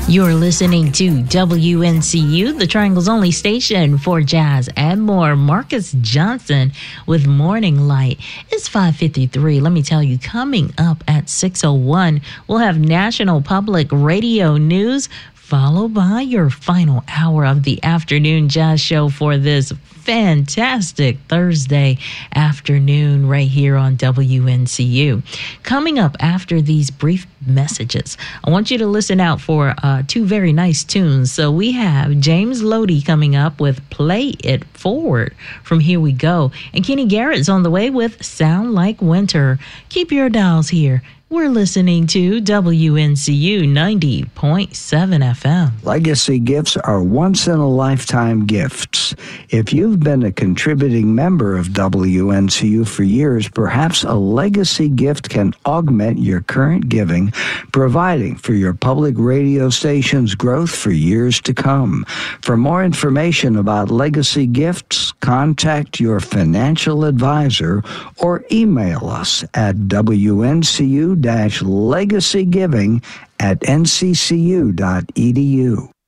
You're listening to WNCU, the Triangle's only station for jazz and more. Marcus Johnson with Morning Light. It's 5:53. Let me tell you, coming up at 6:01, we'll have National Public Radio News, followed by your final hour of the afternoon jazz show for this fantastic Thursday afternoon right here on WNCU. Coming up after these brief messages, I want you to listen out for two very nice tunes. So we have James Lodi coming up with Play It Forward from Here We Go, and Kenny Garrett's on the way with Sound Like Winter. Keep your dials here. We're listening to WNCU 90.7 FM. Legacy gifts are once-in-a-lifetime gifts. If you've been a contributing member of WNCU for years, perhaps a legacy gift can augment your current giving, providing for your public radio station's growth for years to come. For more information about legacy gifts, contact your financial advisor or email us at WNCU-legacygiving@nccu.edu.